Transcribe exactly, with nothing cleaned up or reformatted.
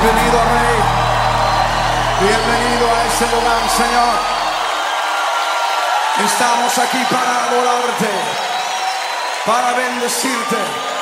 Bienvenido, Rey. Bienvenido a este lugar, Señor. Estamos aquí para adorarte, para bendecirte.